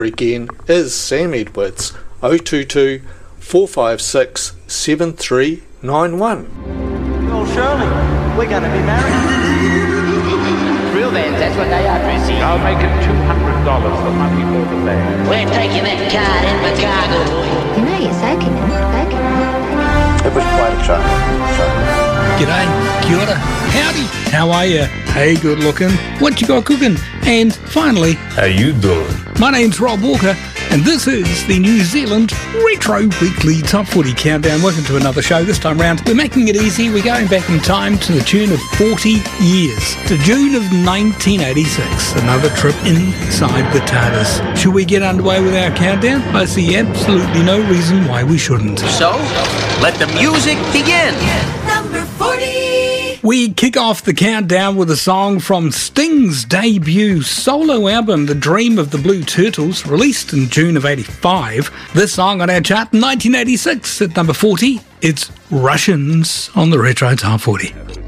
again is Sam Edwards, 022 456 7391. Well, Shirley, we're going to be married. Real vans, that's what they are, Tracy. I'll make it $200 for money for the van. We're taking that car in the cargo. You know you're soaking it. It was quite a shock. G'day, kia ora, howdy, how are you? Hey, good looking, what you got cooking? And finally, How you doing? my name's Rob Walker, and this is the New Zealand Retro Weekly Top 40 Countdown. Welcome to another show. This time round, we're making it easy. We're going back in time to the tune of 40 years, to June of 1986. Another trip inside the TARDIS. Should we get underway with our countdown? I see absolutely no reason why we shouldn't. So, let the music begin. Number 40. We kick off the countdown with a song from Sting's debut solo album, The Dream of the Blue Turtles, released in June of 85. This song on our chart in 1986 at number 40. It's Russians on the Retro Top 40.